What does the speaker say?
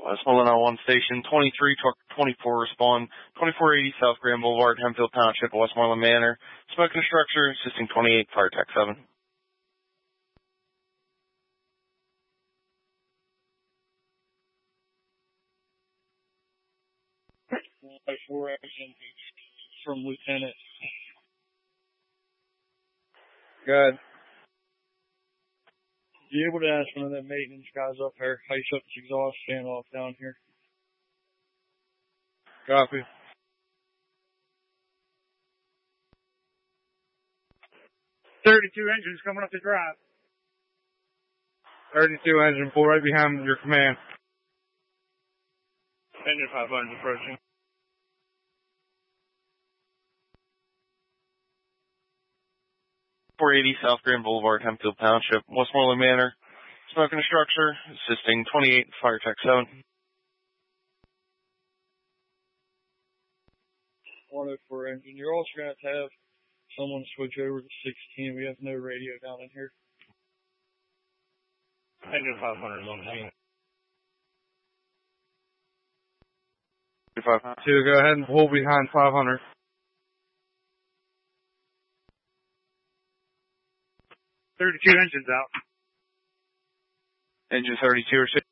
Westmoreland on 1 station, 23, truck 24 respond, 2480 South Grand Boulevard, Hempfield Township, Westmoreland Manor. Smoking structure, assisting 28, fire tech 7. 4 action from Lieutenant. Good. You able to ask one of them maintenance guys up there how you shut this exhaust fan off down here? Copy. 32 engines coming up the drive. 32 engine, pull right behind your command. Engine 500 approaching. .480 South Grand Boulevard, Hempfield Township, Westmoreland Manor. Smoking structure, assisting 28, fire tech 7. 104 engine. You're also going to have someone switch over to 16. We have no radio down in here. Engine 500 on scene. 2, go ahead and pull behind 500. 32 engines out. Engine 32 or 6.